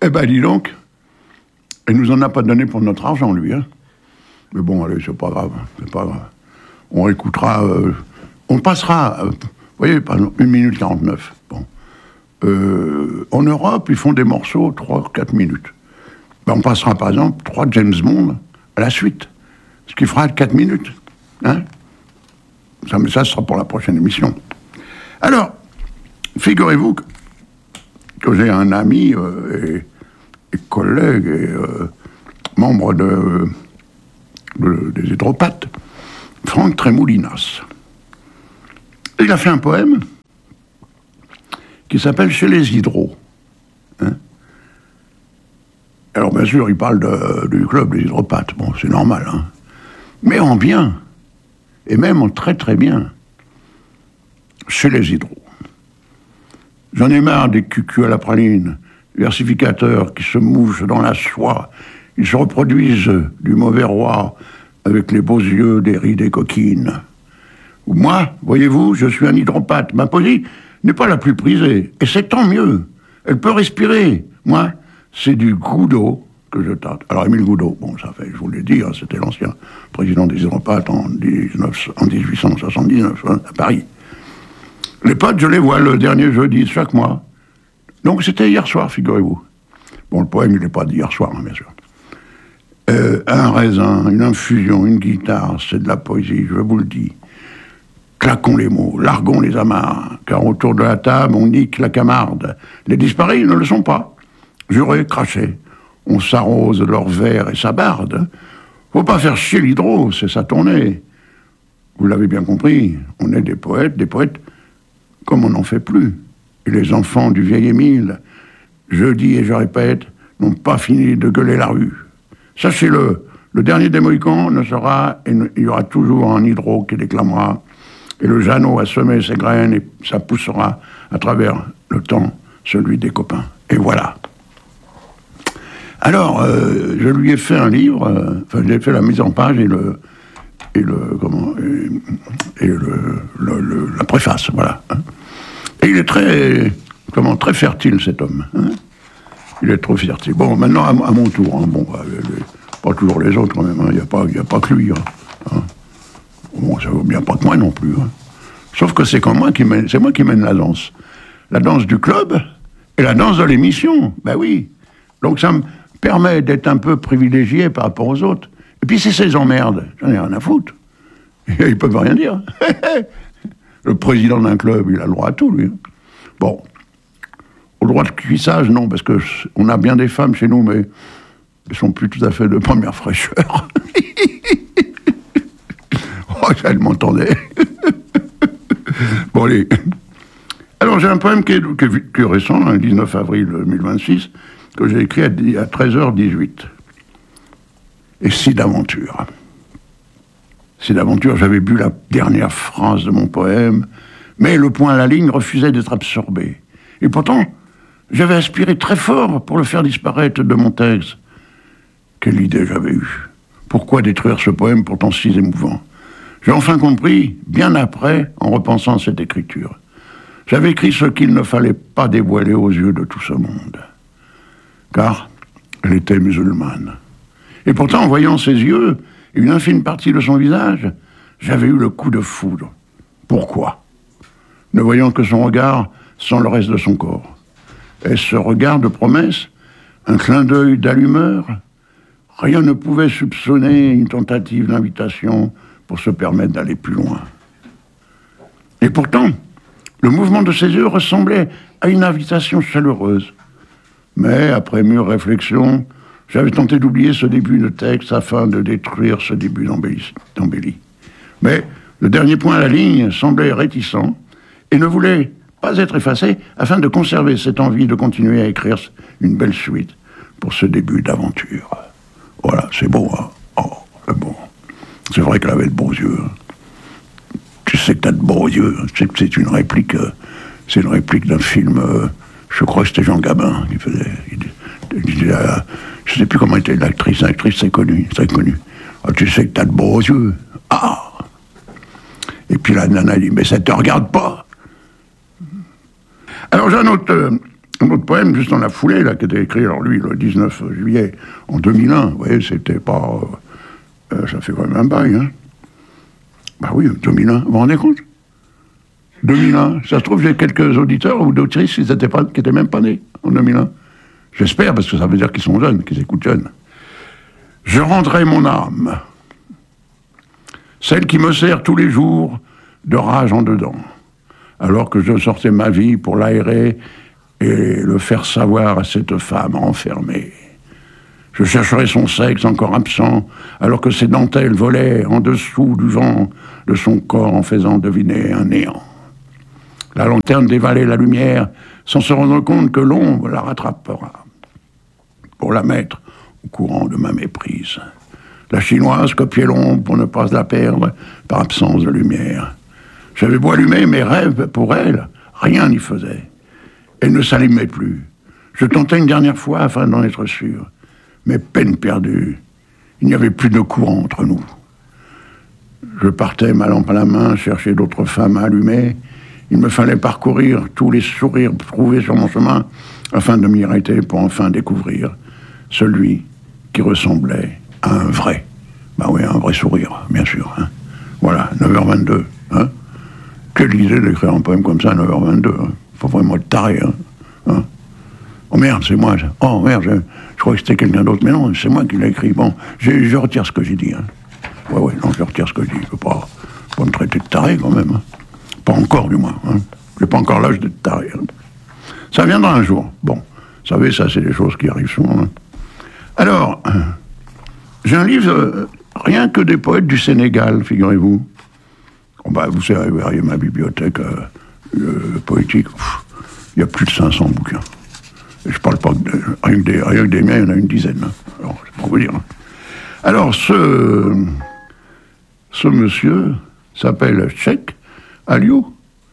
Eh ben, dis donc, il nous en a pas donné pour notre argent, lui. Hein. Mais bon, allez, c'est pas grave. On écoutera, on passera, vous voyez, par exemple, 1 minute 49. Bon. En Europe, ils font des morceaux 3-4 minutes. Ben, on passera, par exemple, 3 James Bond à la suite. Ce qui fera 4 minutes. Hein. Mais ça sera pour la prochaine émission. Alors, figurez-vous que j'ai un ami et collègue et membre des Hydropathes, Franck Trémoulinas. Il a fait un poème qui s'appelle « Chez les Hydros hein ». Alors, bien sûr, il parle du club des Hydropathes. Bon, c'est normal, hein. Mais en bien, et même en très très bien, chez les Hydros. J'en ai marre des cucus à la praline, versificateurs qui se mouchent dans la soie. Ils se reproduisent du mauvais roi avec les beaux yeux des rides et coquines. Moi, voyez-vous, je suis un hydropathe. Ma poésie n'est pas la plus prisée, et c'est tant mieux. Elle peut respirer. Moi, c'est du Goudot que je tâte. Alors, Émile Goudot, bon, ça fait, je vous l'ai dit, hein, c'était l'ancien président des hydropathes en 1879, hein, à Paris. Les potes, je les vois le dernier jeudi chaque mois. Donc, c'était hier soir, figurez-vous. Bon, le poème, il n'est pas d'hier soir, hein, bien sûr. Un raisin, une infusion, une guitare, c'est de la poésie, je vous le dis. Claquons les mots, larguons les amarres, car autour de la table, on nique la camarde. Les disparus ne le sont pas. Jurés, crachés, on s'arrose leur verre et sa barde. Faut pas faire chier l'hydro, c'est sa tournée. Vous l'avez bien compris, on est des poètes comme on n'en fait plus. Et les enfants du vieil Émile, je dis et je répète, n'ont pas fini de gueuler la rue. Sachez-le, le dernier des Mohicans ne sera, et il y aura toujours un hydro qui déclamera, et le Jeannot a semé ses graines et ça poussera à travers le temps celui des copains. Et voilà. Alors, je lui ai fait un livre, j'ai fait la mise en page la préface, voilà. Hein. Et il est très fertile, cet homme. Hein. Il est trop fertile. Bon, maintenant, à mon tour. Hein. Bon, pas toujours les autres, quand même. Il n'y a pas que lui. Hein. Bon, ça vaut bien pas que moi non plus. Hein. Sauf que c'est moi qui mène la danse. La danse du club et la danse de l'émission. Ben oui. Donc ça me permet d'être un peu privilégié par rapport aux autres. Et puis si c'est des emmerdes, j'en ai rien à foutre. Ils peuvent rien dire. Le président d'un club, il a le droit à tout, lui. Bon. Au droit de cuissage, non, parce qu'on a bien des femmes chez nous, mais elles sont plus tout à fait de première fraîcheur. Oh, elle m'entendait. Bon, allez. Alors, j'ai un poème qui est récent, le 19 avril 2026, que j'ai écrit à 13h18. Et c'est d'aventure. C'est d'aventure, j'avais bu la dernière phrase de mon poème, mais le point à la ligne refusait d'être absorbé. Et pourtant, j'avais aspiré très fort pour le faire disparaître de mon texte. Quelle idée j'avais eue. Pourquoi détruire ce poème pourtant si émouvant? J'ai enfin compris, bien après, en repensant cette écriture. J'avais écrit ce qu'il ne fallait pas dévoiler aux yeux de tout ce monde. Car elle était musulmane. Et pourtant, en voyant ses yeux et une infime partie de son visage, j'avais eu le coup de foudre. Pourquoi? Ne voyant que son regard sans le reste de son corps. Est-ce ce regard de promesse? Un clin d'œil d'allumeur? Rien ne pouvait soupçonner une tentative d'invitation pour se permettre d'aller plus loin. Et pourtant, le mouvement de ses yeux ressemblait à une invitation chaleureuse. Mais, après mûre réflexion, j'avais tenté d'oublier ce début de texte afin de détruire ce début d'embellie. Mais le dernier point à la ligne semblait réticent et ne voulait pas être effacé afin de conserver cette envie de continuer à écrire une belle suite pour ce début d'aventure. Voilà, c'est beau, hein? Oh, c'est beau. C'est vrai qu'elle avait de beaux yeux. Tu sais que t'as de beaux yeux. Tu sais que c'est une réplique d'un film, je crois que c'était Jean Gabin qui faisait... Il disait, je sais plus comment était l'actrice c'est connu, très connu. Ah, tu sais que t'as de beaux yeux. Ah! Et puis la nana dit, mais ça te regarde pas. Alors j'ai un autre Un autre poème, juste dans la foulée, là, qui était écrit, alors lui, le 19 juillet en 2001. Vous voyez, c'était pas... ça fait quand même un bail, hein. Bah oui, 2001, vous vous rendez compte? 2001, ça se trouve, j'ai quelques auditeurs ou d'autrices qui n'étaient même pas nés en 2001. J'espère, parce que ça veut dire qu'ils sont jeunes, qu'ils écoutent jeunes. Je rendrai mon âme, celle qui me sert tous les jours de rage en dedans, alors que je sortais ma vie pour l'aérer et le faire savoir à cette femme enfermée. Je chercherai son sexe encore absent, alors que ses dentelles volaient en dessous du vent de son corps en faisant deviner un néant. La lanterne dévalait la lumière sans se rendre compte que l'ombre la rattrapera pour la mettre au courant de ma méprise. La chinoise copiait l'ombre pour ne pas la perdre par absence de lumière. J'avais beau allumer mes rêves pour elle, rien n'y faisait. Elle ne s'allumait plus. Je tentais une dernière fois afin d'en être sûr. Mais peine perdue, il n'y avait plus de courant entre nous. Je partais, ma lampe à la main, chercher d'autres femmes à allumer. Il me fallait parcourir tous les sourires trouvés sur mon chemin afin de m'y arrêter pour enfin découvrir celui qui ressemblait à un vrai. Bah oui, un vrai sourire, bien sûr. Hein. Voilà, 9h22. Hein. Quelle idée d'écrire un poème comme ça à 9h22. Hein. Faut vraiment être taré. Hein. Oh merde, c'est moi. Oh merde, je crois que c'était quelqu'un d'autre. Mais non, c'est moi qui l'ai écrit. Bon, je retire ce que j'ai dit. Hein. Ouais, non, je retire ce que j'ai dit. Je ne peux pas me traiter de taré quand même. Hein. Pas encore, du moins. Hein. J'ai pas encore l'âge d'être taré. Hein. Ça viendra un jour. Bon, vous savez, ça, c'est des choses qui arrivent souvent. Hein. Alors, j'ai un livre, rien que des poètes du Sénégal, figurez-vous. Bon, bah, vous savez, vous voyez ma bibliothèque poétique. Il y a plus de 500 bouquins. Et je parle pas rien que des miens, il y en a une dizaine. Hein. Alors, c'est pour vous dire. Hein. Alors, ce monsieur s'appelle Cheikh Aliou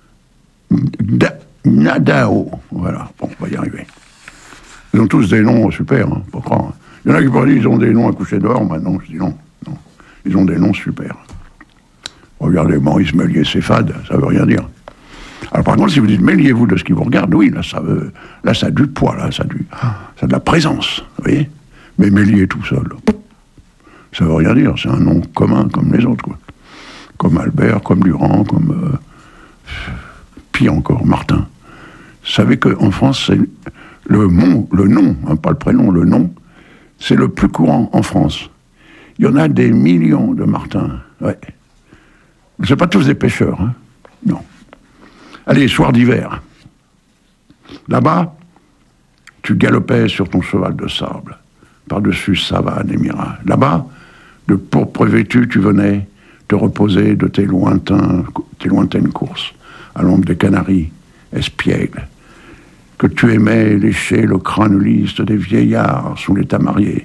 Nadao. Voilà, bon, on va y arriver. Ils ont tous des noms super, hein, faut croire. Il y en a qui pourraient dire qu'ils ont des noms à coucher dehors, maintenant je dis non. Ils ont des noms super. Regardez Maurice Méliès, c'est fade, ça veut rien dire. Alors par contre, si vous dites mêliez-vous de ce qui vous regarde, oui, là ça a du poids, là, ça a de la présence, vous voyez. Mais Méliès tout seul, ça veut rien dire, c'est un nom commun comme les autres, quoi. Comme Albert, comme Durand, comme pire encore, Martin. Vous savez qu'en France, c'est le nom, hein, pas le prénom, le nom, c'est le plus courant en France. Il y en a des millions de Martin, ouais. C'est pas tous des pêcheurs, hein, non. Allez, soir d'hiver. Là-bas, tu galopais sur ton cheval de sable, par-dessus savane et mirage. Là-bas, de pourpre vêtu, tu venais te reposer de tes lointaines courses, à l'ombre des canaris, espiègles, que tu aimais lécher le crâne lisse des vieillards sous les tamariniers,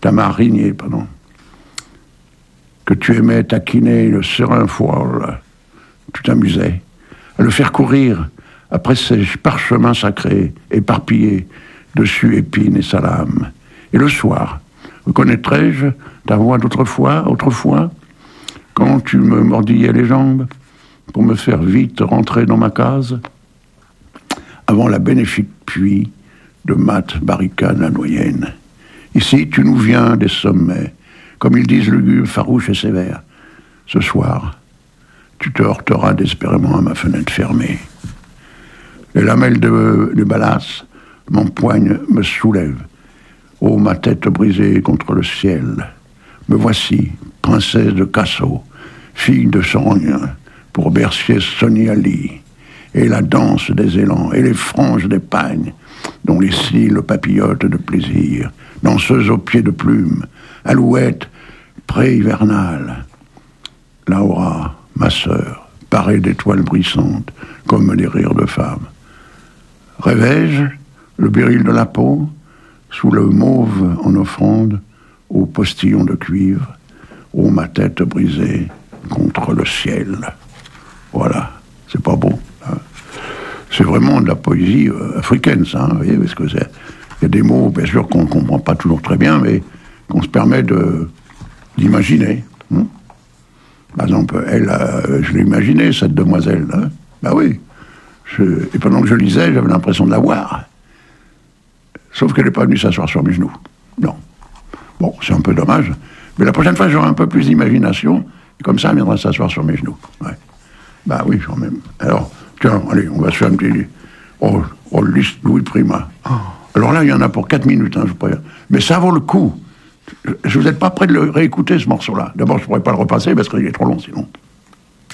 que tu aimais taquiner le serein foile, tu t'amusais à le faire courir après ces parchemins sacrés, éparpillés dessus épines et salames. Et le soir, reconnaîtrais-je ta voix autrefois, quand tu me mordillais les jambes pour me faire vite rentrer dans ma case, avant la bénéfique pluie de mates barricades lanoyennes. Ici, tu nous viens des sommets, comme ils disent lugubres, farouches et sévères. Ce soir, tu te heurteras désespérément à ma fenêtre fermée. Les lamelles de balasse m'empoignent, me soulèvent. Oh, ma tête brisée contre le ciel. Me voici, princesse de Casso, fille de Sorogne, pour Bercier Sonny Ali, et la danse des élans, et les franges des pagnes, dont les cils papillotent de plaisir, danseuse aux pieds de plumes, alouette pré-hivernale. Laura, ma sœur, parée d'étoiles brissantes, comme les rires de femmes. Rêvais-je le béryl de la peau, sous le mauve en offrande, au postillon de cuivre, ô ma tête brisée contre le ciel. Voilà, c'est pas beau. Hein. C'est vraiment de la poésie africaine, ça, hein, vous voyez, parce que il y a des mots, bien sûr, qu'on ne comprend pas toujours très bien, mais qu'on se permet d'imaginer. Hein. Par exemple, elle, je l'ai imaginée, cette demoiselle. Hein. Ben oui. Et pendant que je lisais, j'avais l'impression de la voir. Sauf qu'elle n'est pas venue s'asseoir sur mes genoux. Non. Bon, c'est un peu dommage. Mais la prochaine fois, j'aurai un peu plus d'imagination. Et comme ça, elle viendra s'asseoir sur mes genoux. Ouais. Bah oui, quand même. Alors, tiens, allez, on va se faire un petit... Oh, liste Louis Prima. Oh. Alors là, il y en a pour 4 minutes, hein, je préviens. Mais ça vaut le coup. Je vous n'êtes pas prêt de le réécouter, ce morceau-là. D'abord, je ne pourrais pas le repasser parce qu'il est trop long, sinon.